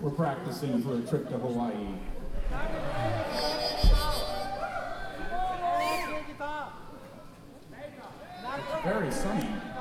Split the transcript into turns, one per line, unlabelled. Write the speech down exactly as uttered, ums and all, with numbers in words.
We're practicing for a trip to Hawaii. It's very sunny.